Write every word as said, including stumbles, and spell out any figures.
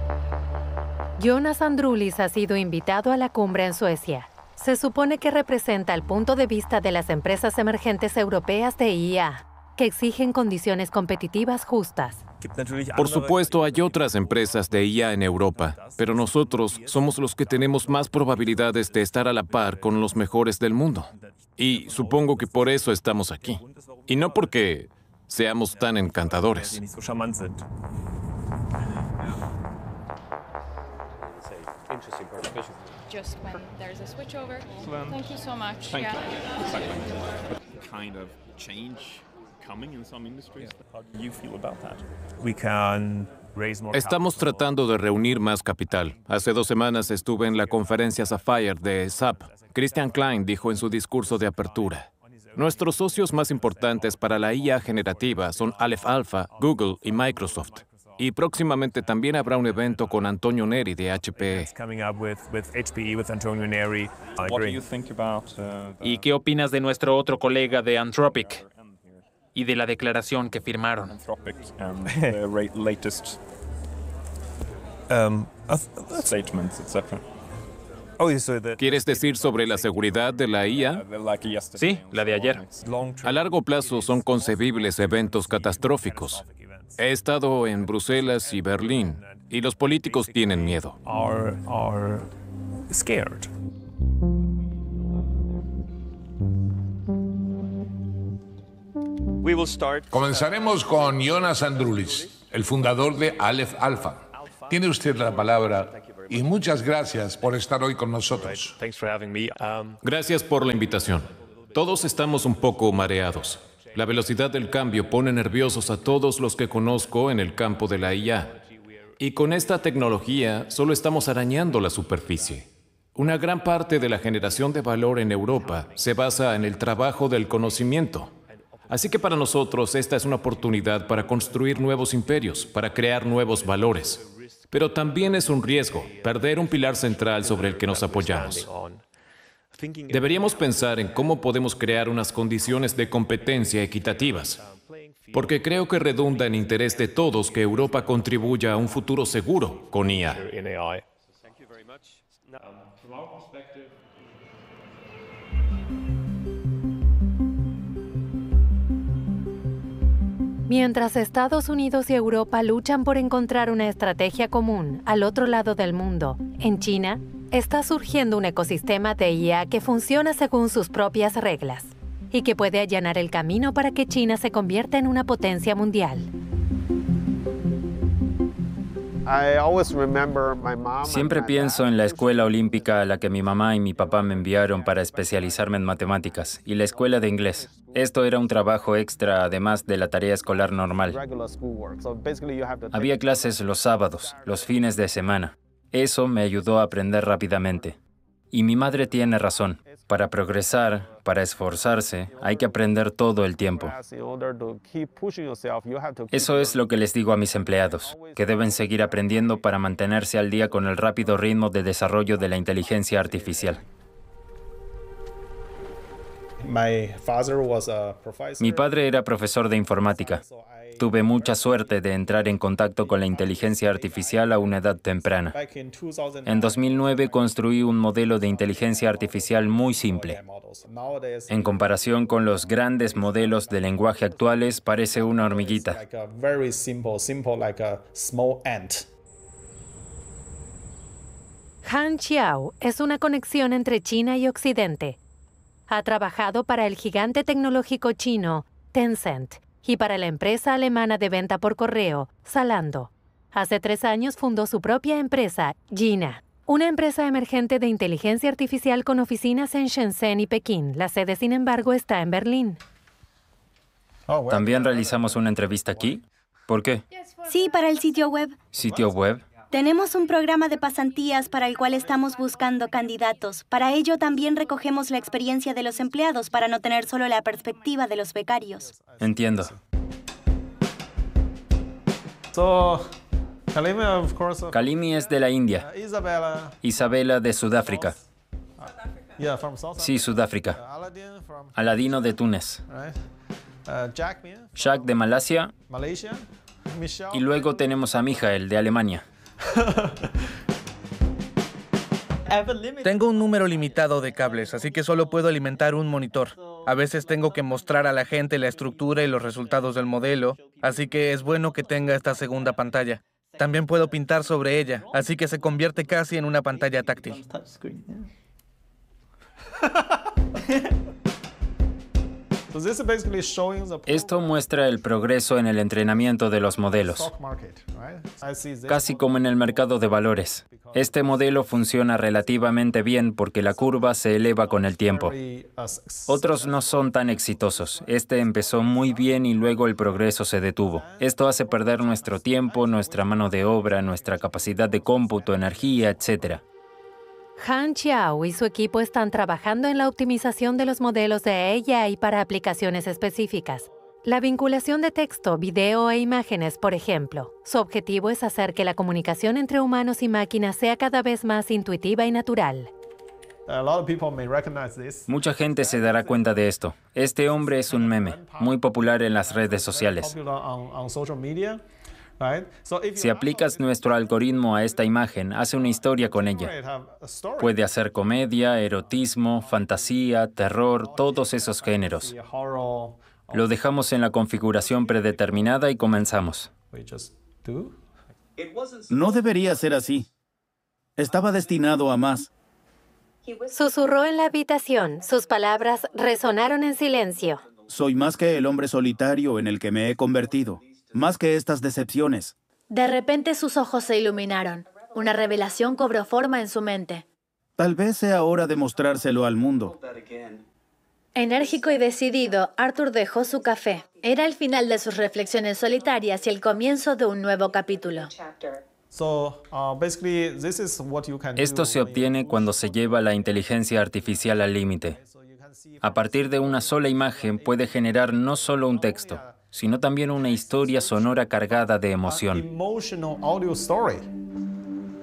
Jonas Andrulis ha sido invitado a la cumbre en Suecia. Se supone que representa el punto de vista de las empresas emergentes europeas de I A, que exigen condiciones competitivas justas. Por supuesto, hay otras empresas de I A en Europa, pero nosotros somos los que tenemos más probabilidades de estar a la par con los mejores del mundo. Y supongo que por eso estamos aquí. Y no porque seamos tan encantadores. Just when there's a switchover. Thank you so much. Thank yeah. you. Kind of change coming in some industries. How do you feel about that? We can raise more Estamos capital. tratando de reunir más capital. Hace dos semanas estuve en la conferencia Sapphire de S A P. Christian Klein dijo en su discurso de apertura: nuestros socios más importantes para la I A generativa son Aleph Alpha, Google y Microsoft. Y próximamente también habrá un evento con Antonio Neri de H P E. It's coming up with, with H P E, with Antonio Neri. I What do agree. you think about uh, the ¿Y qué opinas de nuestro otro colega de Anthropic y de la declaración que firmaron? Anthropic and the ra- latest Um, I th- that's- statements, et cetera? oh, so the ¿Quieres decir sobre la seguridad de la I A? Uh, like yesterday. Sí, la de ayer. long A largo plazo son concebibles eventos catastróficos. He estado en Bruselas y Berlín, y los políticos tienen miedo. are are scared. Comenzaremos con Jonas Andrulis, el fundador de Aleph Alpha. Tiene usted la palabra y muchas gracias por estar hoy con nosotros. Thanks for having me. Um, Gracias por la invitación. Todos estamos un poco mareados. La velocidad del cambio pone nerviosos a todos los que conozco en el campo de la I A. Y con esta tecnología solo estamos arañando la superficie. Una gran parte de la generación de valor en Europa se basa en el trabajo del conocimiento. Así que para nosotros esta es una oportunidad para construir nuevos imperios, para crear nuevos valores. Pero también es un riesgo perder un pilar central sobre el que nos apoyamos. Deberíamos pensar en cómo podemos crear unas condiciones de competencia equitativas, porque creo que redunda en interés de todos que Europa contribuya a un futuro seguro con I A. in A I. Mientras Estados Unidos y Europa luchan por encontrar una estrategia común al otro lado del mundo, en China está surgiendo un ecosistema de I A que funciona según sus propias reglas y que puede allanar el camino para que China se convierta en una potencia mundial. Siempre pienso en la escuela olímpica a la que mi mamá y mi papá me enviaron para especializarme en matemáticas y la escuela de inglés. Esto era un trabajo extra además de la tarea escolar normal. Había clases los sábados, los fines de semana. Eso me ayudó a aprender rápidamente. Y mi madre tiene razón. Para progresar, para esforzarse, hay que aprender todo el tiempo. Eso es lo que les digo a mis empleados, que deben seguir aprendiendo para mantenerse al día con el rápido ritmo de desarrollo de la inteligencia artificial. Mi padre era profesor de informática. Tuve mucha suerte de entrar en contacto con la inteligencia artificial a una edad temprana. En dos mil nueve construí un modelo de inteligencia artificial muy simple. En comparación con los grandes modelos de lenguaje actuales, parece una hormiguita. Han Xiao es una conexión entre China y Occidente. Ha trabajado para el gigante tecnológico chino Tencent y para la empresa alemana de venta por correo, Zalando. Hace tres años fundó su propia empresa, Jina, una empresa emergente de inteligencia artificial con oficinas en Shenzhen y Pekín. La sede, sin embargo, está en Berlín. ¿También realizamos una entrevista aquí? ¿Por qué? Sí, para el sitio web. ¿Sitio web? Tenemos un programa de pasantías para el cual estamos buscando candidatos. Para ello también recogemos la experiencia de los empleados para no tener solo la perspectiva de los becarios. Entiendo. Kalimi es de la India. Isabela de Sudáfrica. Sí, Sudáfrica. Aladino de Túnez. Shaq de Malasia. Y luego tenemos a Michael de Alemania. Tengo un número limitado de cables, así que solo puedo alimentar un monitor. A veces tengo que mostrar a la gente la estructura y los resultados del modelo, así que es bueno que tenga esta segunda pantalla. También puedo pintar sobre ella, así que se convierte casi en una pantalla táctil. Esto muestra el progreso en el entrenamiento de los modelos, casi como en el mercado de valores. Este modelo funciona relativamente bien porque la curva se eleva con el tiempo. Otros no son tan exitosos. Este empezó muy bien y luego el progreso se detuvo. Esto hace perder nuestro tiempo, nuestra mano de obra, nuestra capacidad de cómputo, energía, etcétera. Han Xiao y su equipo están trabajando en la optimización de los modelos de A I para aplicaciones específicas. La vinculación de texto, video e imágenes, por ejemplo. Su objetivo es hacer que la comunicación entre humanos y máquinas sea cada vez más intuitiva y natural. Mucha gente se dará cuenta de esto. Este hombre es un meme, muy popular en las redes sociales. Si aplicas nuestro algoritmo a esta imagen, hace una historia con ella. Puede hacer comedia, erotismo, fantasía, terror, todos esos géneros. Lo dejamos en la configuración predeterminada y comenzamos. No debería ser así. Estaba destinado a más. Susurró en la habitación. Sus palabras resonaron en silencio. Soy más que el hombre solitario en el que me he convertido. Más que estas decepciones. De repente sus ojos se iluminaron. Una revelación cobró forma en su mente. Tal vez sea hora de mostrárselo al mundo. Enérgico y decidido, Arthur dejó su café. Era el final de sus reflexiones solitarias y el comienzo de un nuevo capítulo. Esto se obtiene cuando se lleva la inteligencia artificial al límite. A partir de una sola imagen puede generar no solo un texto, sino también una historia sonora cargada de emoción.